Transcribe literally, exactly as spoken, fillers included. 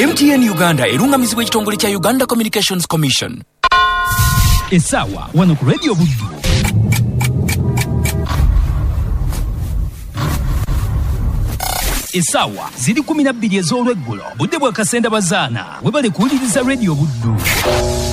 M T N Uganda erungamizibwa ekitongole kya Uganda Communications Commission. Esawa wano ku Radio Buddu. Esawa ziri kumi na bbiri ez'olweggulo budde bwa kasenda bazaana we bali kuwuliriza Radio Buddu.